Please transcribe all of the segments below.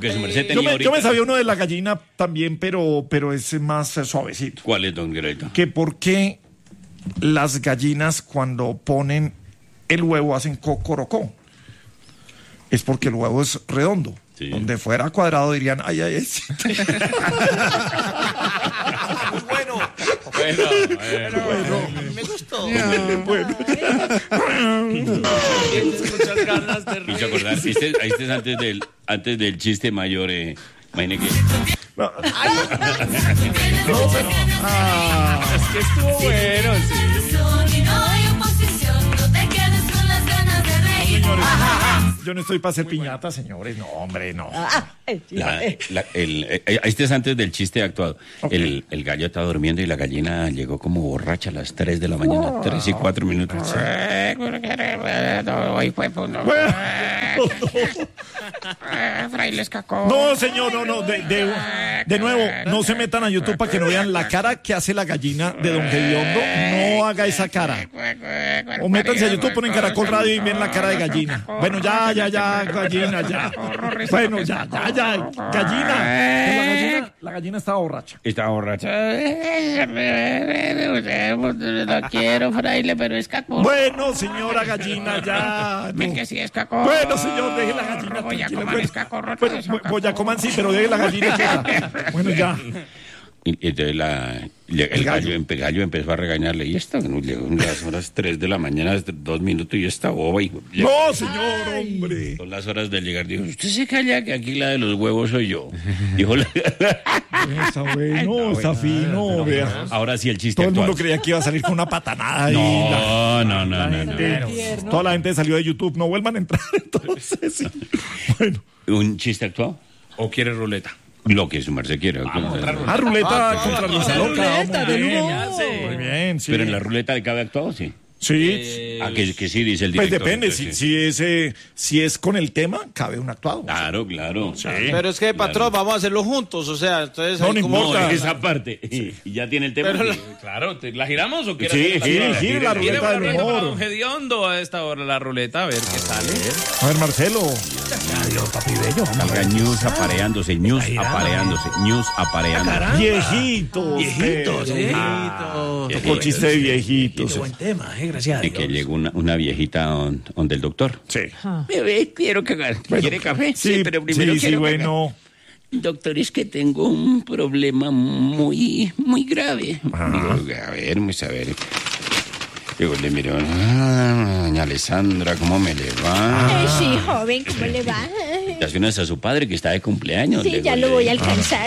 que su merced tenía ahorita. Yo me sabía uno de la gallina también, pero es más suavecito. ¿Cuál es, don Greto? Que por qué las gallinas cuando ponen el huevo hacen cocorocó. Es porque el huevo es redondo. Sí. Donde fuera cuadrado dirían, ay. Bueno. Me gustó. Bueno. Muchas ganas de reír. Me hizo acordar, este es antes del chiste mayor, imagine que... No. Es que estuvo bueno, sí. Señores, yo no estoy para hacer piñata, señores. No, hombre, no. Este es antes del chiste actuado. Okay. El gallo estaba durmiendo y la gallina llegó como borracha a las 3 de la mañana, 3 y 4 minutos. Frailes cacó. No, señor, no. De nuevo, no se metan a YouTube para que no vean la cara que hace la gallina de Don Gediondo. No haga esa cara. O métanse a YouTube, ponen Caracol Radio y ven la cara de gallina. Bueno, ya, gallina, ya. Bueno, ya, gallina. La gallina estaba borracha. Estaba borracha. Lo quiero, fraile, pero es cacó. Bueno, señora gallina, ya. Ven que sí es cacó. Bueno, señor, deje la gallina. Voy a tranquila. comer es cacó. Pues ya coman sí, pero deje la gallina quieta. Bueno, ya. Y entonces el gallo empezó a regañarle. Y esto, llegó a las horas 3 de la mañana, 2 minutos, y esta boba. No, señor, hombre. Son las horas de llegar. Dijo, usted se calla que aquí la de los huevos soy yo. Dijo Está bueno, está fino, vea. Ahora sí el chiste Todo el mundo actual. creía que iba a salir con una patanada. No. Toda la gente salió de YouTube. No vuelvan a entrar, entonces. Sí. Bueno. ¿Un chiste actual? ¿O quiere ruleta? Lo que su merced quiera. Ruleta contra Luisa Loca. Muy bien, sí. Pero en la ruleta le cabe actuado, sí. Sí. Que sí, dice el Pues director. depende, Entonces, si es con el tema, cabe un actuado. Claro. Sí. Pero es que, patrón, vamos a hacerlo juntos, o sea, entonces... No importa. No, esa parte. Y ya tiene el tema. Pero claro, ¿la giramos o quieres Sí, gira la ruleta del humor. Don Gediondo a esta hora la ruleta, a ver qué sale. A ver, Marcelo. Salga News apareándose. Viejitos. Tocó chiste de viejitos. Buen tema, gracias a Y que llegó una viejita donde el doctor. Sí. Bebé, quiero cagar. ¿Quiere café? Sí, pero primero quiero bueno. cagar. Doctor, es que tengo un problema muy grave. Digo, a ver. Digo, le miro, doña Alessandra, ¿cómo me le va? Sí, joven, ¿cómo le va? Hace unas a su padre que está de cumpleaños. Sí, ya lo voy a alcanzar.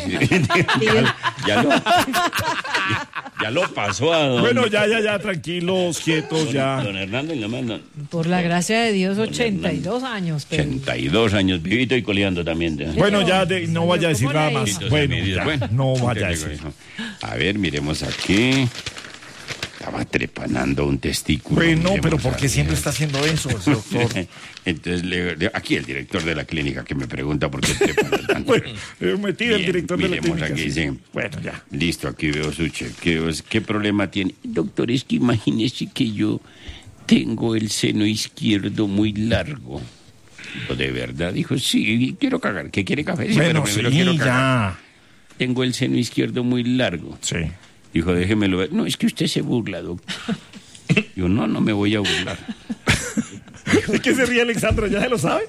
Ya lo pasó a don... Bueno, ya, tranquilos, quietos, ya. Don Hernando y la mano. Por la gracia de Dios, 82 años. Pero... 82 años, vivito y coleando también. Ya. Bueno, ya no vaya a decir nada más. Entonces, Bueno, ya, no vaya a decir. A ver, miremos aquí. Estaba trepanando un testículo. Bueno, Miremos pero ¿por qué aquí. siempre está haciendo eso, doctor? Entonces, aquí el director de la clínica que me pregunta por qué trepan tanto. Bueno, metido el director de la miremos clínica. aquí, sí. Bueno, ya. Listo, aquí veo su chequeo. ¿Qué problema tiene? Doctor, es que imagínese que yo tengo el seno izquierdo muy largo. ¿De verdad? Dijo, sí, quiero cagar. ¿Qué quiere café? Sí, Bueno, pero primero sí, quiero cagar. ya. Tengo el seno izquierdo muy largo. Sí. Dijo, déjemelo ver. No, es que usted se burla, doctor. Yo, no me voy a burlar. ¿De qué se ríe Alexandra? ¿Ya se lo sabe?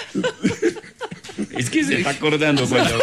Es que se está acordando cuando...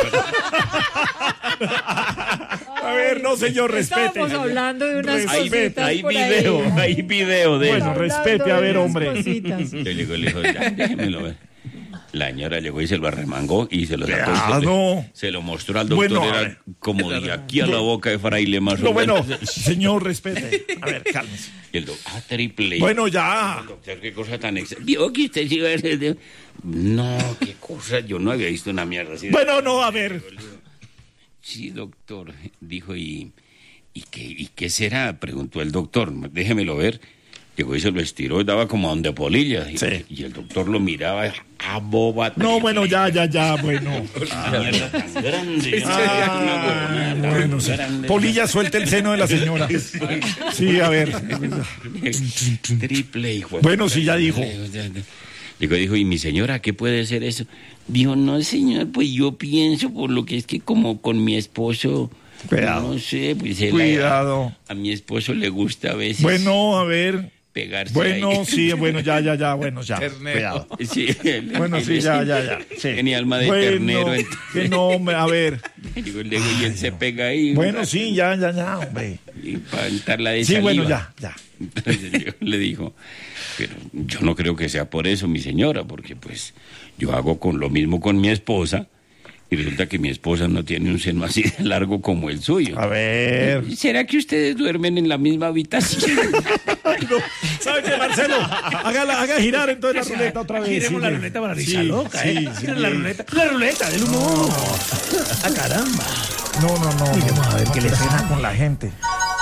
A ver, no, señor, respete. Estábamos hablando de unas Respete. cositas Hay por video de Bueno, eso. respete, a ver, hombre. Cositas. Yo le digo, ya, déjemelo ver. La señora llegó y se lo arremangó y se lo sacó. Ah, no. Se lo mostró al doctor. Bueno, a era ver. como de aquí a la boca de fraile más No, o menos. bueno, señor, respete. A ver, cálmese. Y el doctor, triple. Bueno, ya. Doctor, qué cosa tan vio que usted sí iba a ser No, qué cosa. Yo no había visto una mierda así. Bueno, no, a ver. Sí, doctor. Dijo, ¿y qué será? Preguntó el doctor. Déjemelo ver. Llegó y se lo estiró, daba como a donde polillas. Sí. Y el doctor lo miraba a boba. No, bueno, ya, bueno. Una mierda tan grande. Bueno, sí. Polilla, suelte el seno de la señora. Sí, a ver. Triple, hijo. Bueno, sí, ya dijo. Dijo, ¿y mi señora qué puede ser eso? Dijo, no, señor, pues yo pienso por lo que es que como con mi esposo... Cuidado. No sé, pues Cuidado. A mi esposo le gusta a veces... Bueno, a ver... pegarse Bueno, ahí. sí, bueno, ya, bueno, ya. Cuidado. Sí, Bueno, sí, ya. Sí. Tenía alma de bueno, ternero. Que no, hombre, a ver. Digo, y él se pega ahí. Bueno, sí, ya, hombre. Y para untarla de Sí, saliva. bueno, ya. Entonces yo le dijo, pero yo no creo que sea por eso, mi señora, porque pues yo hago con lo mismo con mi esposa y resulta que mi esposa no tiene un seno así de largo como el suyo. A ver. ¿Será que ustedes duermen en la misma habitación? No, ¿sabe qué, Marcelo? Haga girar entonces la ruleta otra vez. Giremos la ruleta para risa loca, ¿eh? Sí, La ruleta del humor. ¡Ah, caramba! No. Vamos a ver qué le pena con la gente.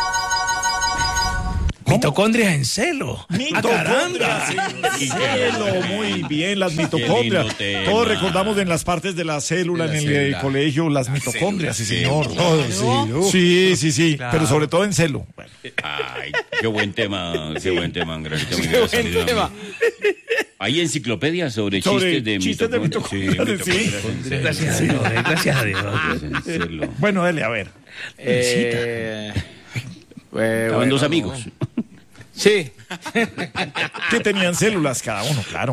Mitocondrias en celo. Mitocondrias en celo, muy bien, las mitocondrias. Todos recordamos en las partes de la célula en el colegio las mitocondrias, sí señor. Sí. Claro. Pero sobre todo en celo. Bueno. Ay, qué buen tema, Angelito. Qué buen tema. Hay enciclopedias sobre chistes de mitocondrias. Sí. Gracias a Dios. Bueno, dele, a ver. Estaban dos amigos. Sí. Que tenían células cada uno, claro.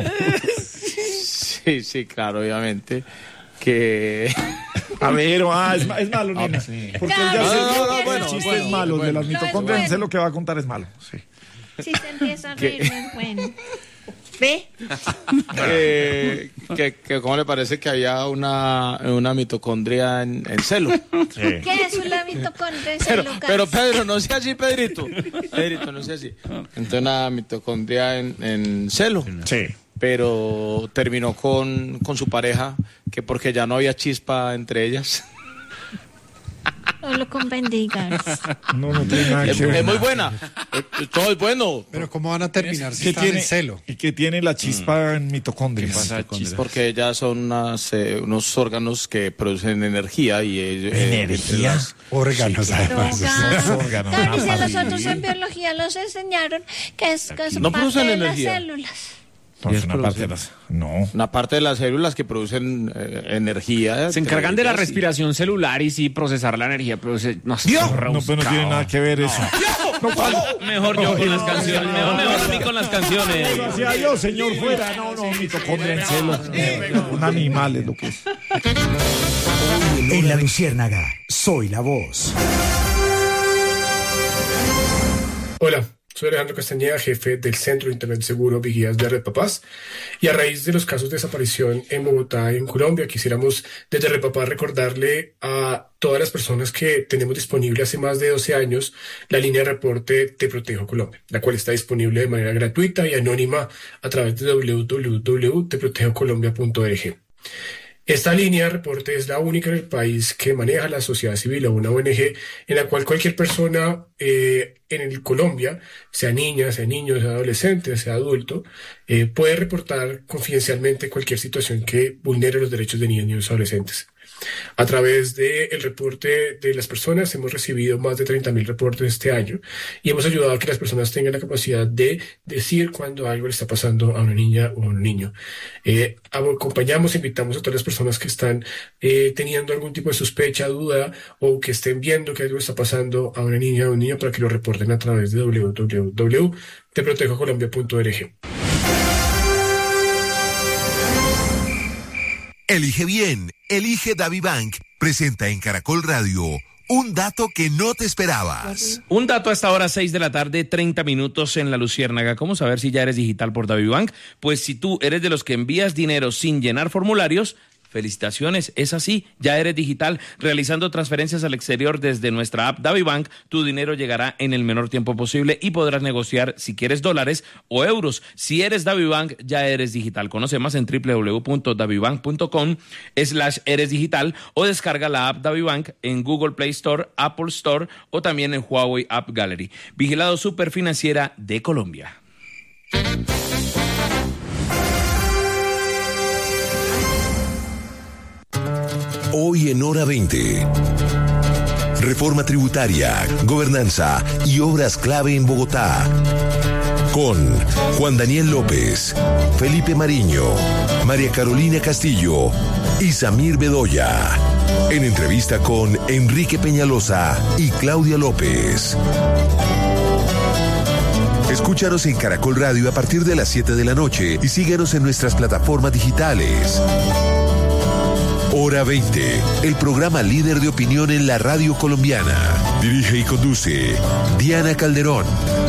Sí, claro, obviamente. Que... A ver, es malo, nena. Sí. Porque él ya No, bueno, chistes malos de las mitocondrias en celo que va a contar es malo. Sí. Si se empieza a reír, no es bueno. ¿Ve? que ¿cómo le parece que había una mitocondria en celo? Sí. ¿Qué es una mitocondria en celo? Pero Pedro, no sea así, Pedrito, no sea así. Entonces una mitocondria en celo. Sí. Pero terminó con su pareja, que porque ya no había chispa entre ellas. No lo bendiga. No tiene nada que ver. Es muy buena. Todo es bueno. Pero ¿cómo van a terminar si ¿Qué están tiene en celo? y que tiene la chispa en mitocondrias? Porque ellas son unos órganos que producen energía y ¿Energía? Órganos, además. Órganos. Claro, y si a nosotros en biología nos enseñaron que es No parte producen de las energía. células. Entonces, una parte de las... No. Una parte de las células que producen energía. Se encargan de la respiración celular y sí procesar la energía. Pero no, No, pero no tiene nada que ver eso. Mejor yo con las canciones. Mejor a mí con las canciones. Gracias a Dios, señor, fuera. No, mitocondria en celo. Un animal es lo que es. En La Luciérnaga, soy la voz. Hola, soy Alejandro Castañeda, jefe del Centro de Internet Seguro Vigías de Red Papás. Y a raíz de los casos de desaparición en Bogotá y en Colombia, quisiéramos desde Red Papás recordarle a todas las personas que tenemos disponible hace más de 12 años la línea de reporte Te Protejo Colombia, la cual está disponible de manera gratuita y anónima a través de www.teprotejocolombia.org. Esta línea de reporte es la única en el país que maneja la sociedad civil o una ONG en la cual cualquier persona en Colombia, sea niña, sea niño, sea adolescente, sea adulto, puede reportar confidencialmente cualquier situación que vulnere los derechos de niños y niños adolescentes. A través del reporte de las personas hemos recibido más de 30.000 reportes este año y hemos ayudado a que las personas tengan la capacidad de decir cuando algo le está pasando a una niña o a un niño. Acompañamos, invitamos a todas las personas que están teniendo algún tipo de sospecha, duda o que estén viendo que algo está pasando a una niña o un niño para que lo reporten a través de www.teprotejocolombia.org. Elige bien, elige DaviBank. Presenta en Caracol Radio un dato que no te esperabas. Un dato a esta hora, 6 de la tarde, 30 minutos en La Luciérnaga. ¿Cómo saber si ya eres digital por DaviBank? Pues si tú eres de los que envías dinero sin llenar formularios, felicitaciones, es así, ya eres digital. Realizando transferencias al exterior desde nuestra app DaviBank, tu dinero llegará en el menor tiempo posible y podrás negociar si quieres dólares o euros. Si eres DaviBank, ya eres digital. Conoce más en www.davibank.com/eres digital o descarga la app DaviBank en Google Play Store, Apple Store o también en Huawei App Gallery. Vigilado Superfinanciera de Colombia. Hoy en Hora 20. Reforma tributaria, gobernanza y obras clave en Bogotá. con Juan Daniel López, Felipe Mariño, María Carolina Castillo y Samir Bedoya. En entrevista con Enrique Peñalosa y Claudia López. Escúchanos en Caracol Radio a partir de las 7 de la noche y síguenos en nuestras plataformas digitales. Hora 20, el programa líder de opinión en la radio colombiana. Dirige y conduce Diana Calderón.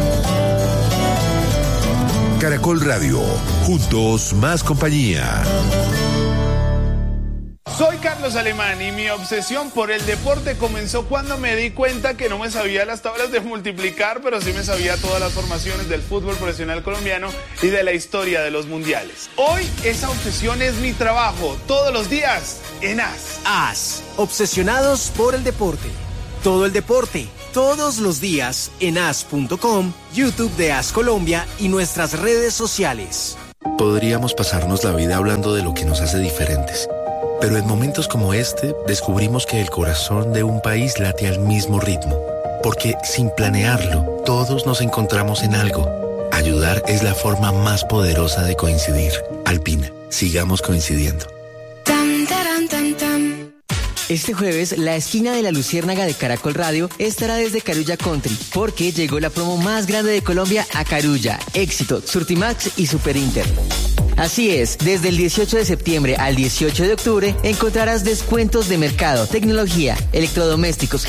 Caracol Radio, juntos más compañía. Soy Carlos Alemán y mi obsesión por el deporte comenzó cuando me di cuenta que no me sabía las tablas de multiplicar, pero sí me sabía todas las formaciones del fútbol profesional colombiano y de la historia de los mundiales. Hoy esa obsesión es mi trabajo, todos los días en AS. AS, obsesionados por el deporte. Todo el deporte, todos los días en as.com, YouTube de AS Colombia y nuestras redes sociales. Podríamos pasarnos la vida hablando de lo que nos hace diferentes. Pero en momentos como este, descubrimos que el corazón de un país late al mismo ritmo. Porque sin planearlo, todos nos encontramos en algo. Ayudar es la forma más poderosa de coincidir. Alpina, sigamos coincidiendo. Este jueves, la esquina de la Luciérnaga de Caracol Radio estará desde Carulla Country, porque llegó la promo más grande de Colombia a Carulla, Éxito, Surtimax y Superinter. Así es, desde el 18 de septiembre al 18 de octubre encontrarás descuentos de mercado, tecnología, electrodomésticos,